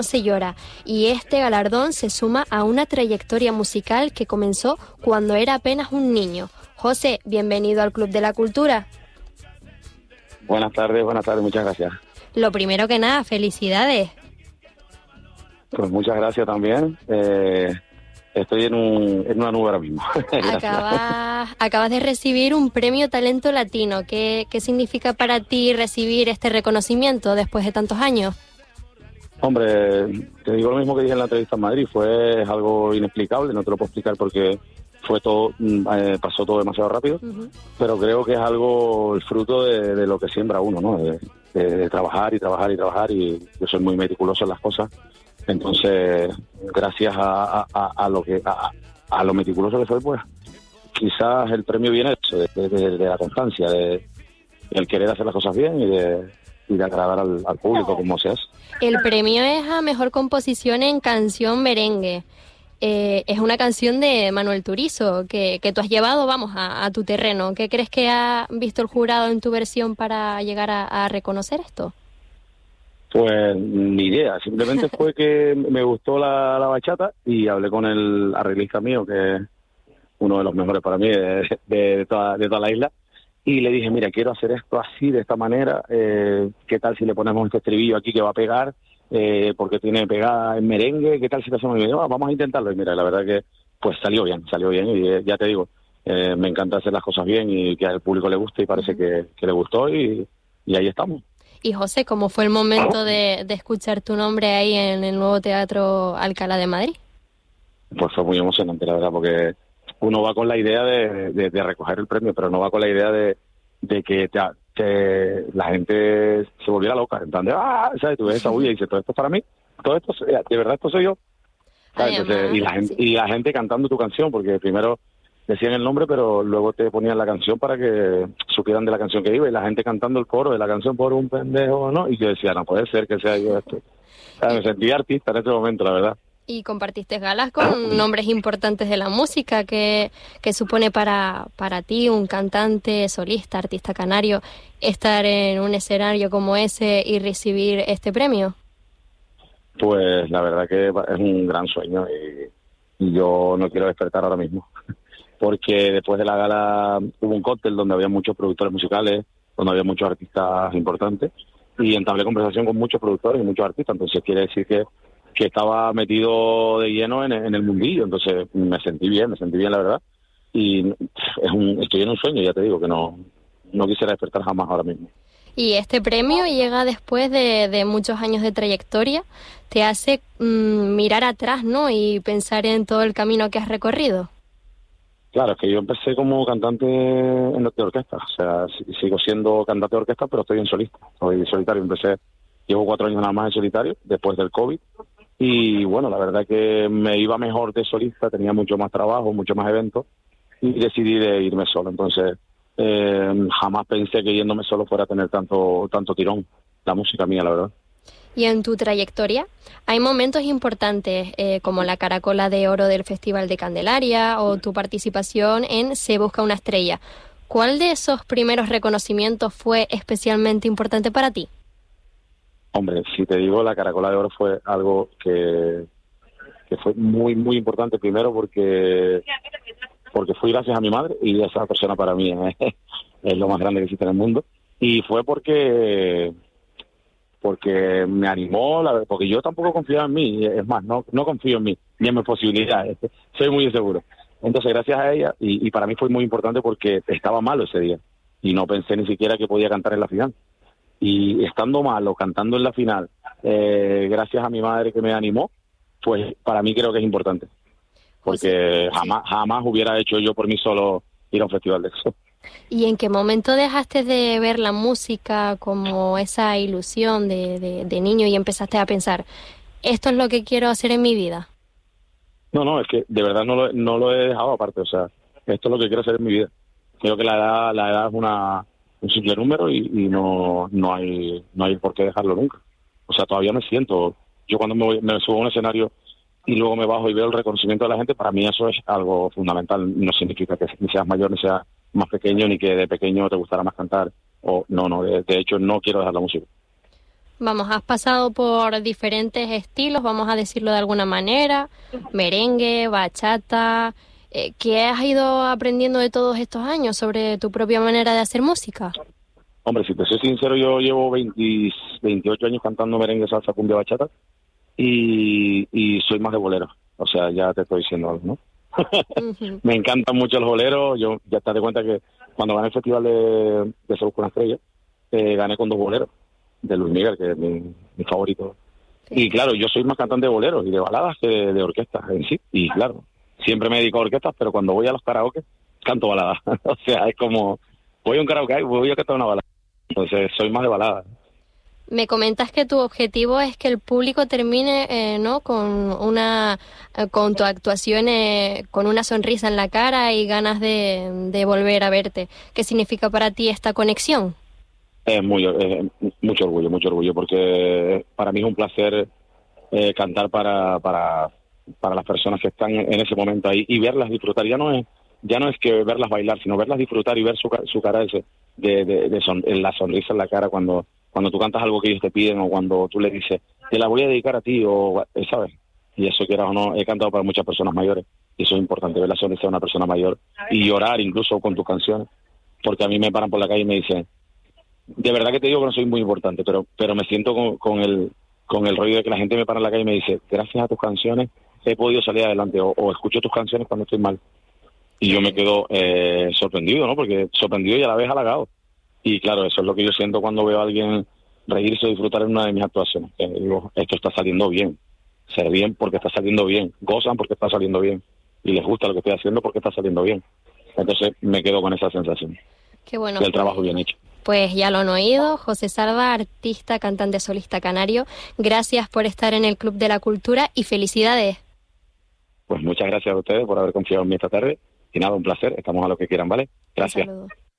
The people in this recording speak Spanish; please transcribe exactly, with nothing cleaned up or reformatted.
se llora, y este galardón se suma a una trayectoria musical que comenzó cuando era apenas un niño. José, bienvenido al Club de la Cultura. Buenas tardes, buenas tardes, muchas gracias. Lo primero que nada, felicidades. Pues muchas gracias también. Eh, estoy en, un, en una nube ahora mismo. Acabas, acabas de recibir un premio Talento Latino. ¿Qué, ¿Qué significa para ti recibir este reconocimiento después de tantos años? Hombre, te digo lo mismo que dije en la entrevista en Madrid. Fue algo inexplicable, no te lo puedo explicar porque fue todo, eh, pasó todo demasiado rápido. Uh-huh. Pero creo que es algo el fruto de, de lo que siembra uno, ¿no? De, de, de trabajar y trabajar y trabajar, y yo soy muy meticuloso en las cosas. Entonces, gracias a, a, a lo que a, a lo meticuloso que soy, pues quizás el premio viene eso, de, de, de, de la constancia, de, de el querer hacer las cosas bien y de, y de agradar al, al público como se hace. El premio es a mejor composición en canción merengue. Eh, es una canción de Manuel Turizo que, que tú has llevado, vamos, a, a tu terreno. ¿Qué crees que ha visto el jurado en tu versión para llegar a, a reconocer esto? Pues ni idea, simplemente fue que me gustó la, la bachata y hablé con el arreglista mío, que es uno de los mejores para mí de, de, de, toda, de toda la isla, y le dije, mira, quiero hacer esto así, de esta manera, eh, ¿qué tal si le ponemos este estribillo aquí que va a pegar, eh, porque tiene pegada en merengue, qué tal si lo hacemos? Y me dijo, ah, vamos a intentarlo, y mira, la verdad que pues salió bien, salió bien, y eh, ya te digo, eh, me encanta hacer las cosas bien y que al público le guste, y parece que, que le gustó, y, y ahí estamos. Y José, ¿cómo fue el momento de, de escuchar tu nombre ahí en el nuevo Teatro Alcalá de Madrid? Pues fue muy emocionante, la verdad, porque uno va con la idea de, de, de recoger el premio, pero no va con la idea de, de que te, te, la gente se volviera loca, en plan de, ah, ¿sabes? Tú ves esa bulla y dices, todo esto es para mí, todo esto, de verdad, esto soy yo. ¿Sabes? Además, Entonces, y, la gente, sí. y la gente cantando tu canción, porque primero decían el nombre, pero luego te ponían la canción para que supieran de la canción que iba, y la gente cantando el coro de la canción por un pendejo, ¿no? Y yo decía, no puede ser que sea yo esto. O sea, me sentí artista en ese momento, la verdad. Y compartiste galas con nombres importantes de la música. que, que supone para, para ti, un cantante, solista, artista canario, estar en un escenario como ese y recibir este premio? Pues la verdad que es un gran sueño, y, y yo no quiero despertar ahora mismo. Porque después de la gala hubo un cóctel donde había muchos productores musicales, donde había muchos artistas importantes, y entablé conversación con muchos productores y muchos artistas. Entonces quiere decir que, que estaba metido de lleno en, en el mundillo. Entonces me sentí bien, me sentí bien, la verdad. Y es un, estoy en un sueño, ya te digo, que no, no quisiera despertar jamás ahora mismo. Y este premio llega después de, de muchos años de trayectoria. Te hace mmm, mirar atrás, ¿no? Y pensar en todo el camino que has recorrido. Claro, es que yo empecé como cantante en de orquesta, o sea, sigo siendo cantante de orquesta, pero estoy en solista, soy solitario. Empecé, llevo cuatro años nada más en solitario, después del COVID, y bueno, la verdad que me iba mejor de solista, tenía mucho más trabajo, mucho más eventos, y decidí de irme solo. Entonces, eh, jamás pensé que yéndome solo fuera a tener tanto, tanto tirón, la música mía, la verdad. Y en tu trayectoria hay momentos importantes eh, como la Caracola de Oro del Festival de Candelaria o tu participación en Se Busca una Estrella. ¿Cuál de esos primeros reconocimientos fue especialmente importante para ti? Hombre, si te digo, la Caracola de Oro fue algo que, que fue muy, muy importante, primero porque, porque fui gracias a mi madre, y esa persona para mí es, es lo más grande que existe en el mundo. Y fue porque... porque me animó, la, porque yo tampoco confiaba en mí, es más, no no confío en mí, ni en mis posibilidades, soy muy inseguro. Entonces, gracias a ella, y, y para mí fue muy importante porque estaba malo ese día, y no pensé ni siquiera que podía cantar en la final. Y estando malo, cantando en la final, eh, gracias a mi madre que me animó, pues para mí creo que es importante, porque sí. jamás, jamás hubiera hecho yo por mí solo ir a un festival de eso. ¿Y en qué momento dejaste de ver la música como esa ilusión de, de, de niño y empezaste a pensar, esto es lo que quiero hacer en mi vida? No, no, es que de verdad no lo, no lo he dejado aparte, o sea, esto es lo que quiero hacer en mi vida. Creo que la edad, la edad es una, un simple número, y, y no, no hay, no hay por qué dejarlo nunca. O sea, todavía me siento, yo cuando me, voy, me subo a un escenario y luego me bajo y veo el reconocimiento de la gente, para mí eso es algo fundamental. No significa que ni seas mayor ni seas más pequeño, ni que de pequeño te gustara más cantar, o no, no, de, de hecho no quiero dejar la música. Vamos, has pasado por diferentes estilos, vamos a decirlo de alguna manera, merengue, bachata. Eh, ¿qué has ido aprendiendo de todos estos años sobre tu propia manera de hacer música? Hombre, si te soy sincero, yo llevo veinte, veintiocho años cantando merengue, salsa, cumbia, bachata y, y soy más de bolero. O sea, ya te estoy diciendo algo, ¿no? Uh-huh. Me encantan mucho los boleros. Yo ya te das cuenta que cuando gané el festival de, de Se Busca una Estrella, eh, gané con dos boleros de Luis Miguel, que es mi, mi favorito. Sí. Y claro, yo soy más cantante de boleros y de baladas que de, de orquestas en sí. Y claro, siempre me dedico a orquestas, pero cuando voy a los karaoke, canto baladas. O sea, es como, voy a un karaoke, voy a cantar una balada. Entonces, soy más de baladas. Me comentas que tu objetivo es que el público termine, eh, ¿no? Con una, eh, con tu actuación, eh, con una sonrisa en la cara y ganas de, de volver a verte. ¿Qué significa para ti esta conexión? Es muy, eh, mucho orgullo, mucho orgullo, porque para mí es un placer eh, cantar para, para, para las personas que están en ese momento ahí y verlas disfrutar. Ya no es, ya no es que verlas bailar, sino verlas disfrutar y ver su, su cara ese, de, de, de son, la sonrisa en la cara cuando, cuando tú cantas algo que ellos te piden o cuando tú le dices, te la voy a dedicar a ti, o ¿sabes? Y eso, quieras o no, he cantado para muchas personas mayores y eso es importante, ver la sonrisa de una persona mayor y llorar incluso con tus canciones, porque a mí me paran por la calle y me dicen, de verdad que te digo que no soy muy importante, pero pero me siento con, con el con el rollo de que la gente me para en la calle y me dice, gracias a tus canciones he podido salir adelante, o, o escucho tus canciones cuando estoy mal. Y yo me quedo eh, sorprendido, ¿no? Porque sorprendido y a la vez halagado. Y claro, eso es lo que yo siento cuando veo a alguien reírse o disfrutar en una de mis actuaciones. Que digo, esto está saliendo bien. Se bien porque está saliendo bien. Gozan porque está saliendo bien. Y les gusta lo que estoy haciendo porque está saliendo bien. Entonces me quedo con esa sensación. Qué bueno. Del trabajo bien hecho. Pues ya lo han oído, José Sarva, artista, cantante solista canario. Gracias por estar en el Club de la Cultura y felicidades. Pues muchas gracias a ustedes por haber confiado en mí esta tarde. Y nada, un placer. Estamos a lo que quieran, ¿vale? Gracias. Un saludo.